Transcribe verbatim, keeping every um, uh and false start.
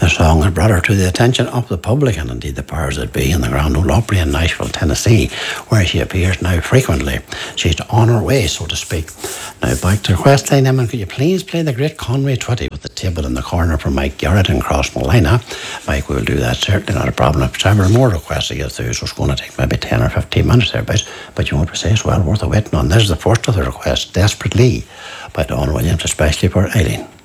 The song has brought her to the attention of the public and indeed the powers that be in the Grand Ole Opry in Nashville, Tennessee, where she appears now frequently. She's on her way, so to speak. Now back to the request line, Eamon, could you please play the great Conway Twitty with the table in the corner from Mike Garrett in Crossmolina? Mike will do that, certainly not a problem. If several more requests to get through, so it's going to take maybe ten or fifteen minutes thereabouts, but you won't say it's well worth a waiting on. This is the first of the requests, Desperately, by Don Williams, especially for Eileen.